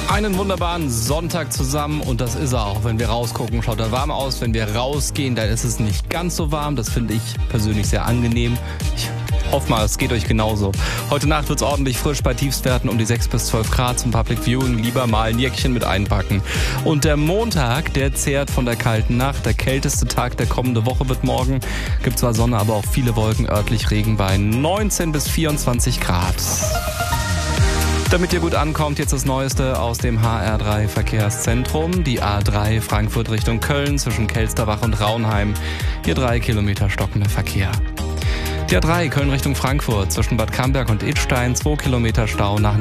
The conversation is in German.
Einen wunderbaren Sonntag zusammen und das ist er auch. Wenn wir rausgucken, schaut er warm aus. Wenn wir rausgehen, dann ist es nicht ganz so warm. Das finde ich persönlich sehr angenehm. Ich hoffe mal, es geht euch genauso. Heute Nacht wird es ordentlich frisch bei Tiefstwerten um die 6 bis 12 Grad. Zum Public Viewing lieber mal ein Jäckchen mit einpacken. Und der Montag, der zehrt von der kalten Nacht. Der kälteste Tag der kommenden Woche wird morgen. Gibt zwar Sonne, aber auch viele Wolken, örtlich Regen bei 19 bis 24 Grad. Damit ihr gut ankommt, jetzt das Neueste aus dem HR3 Verkehrszentrum. Die A3 Frankfurt Richtung Köln zwischen Kelsterbach und Raunheim. Hier 3 Kilometer stockender Verkehr. Die A3 Köln Richtung Frankfurt zwischen Bad Camberg und Idstein 2 Kilometer Stau nach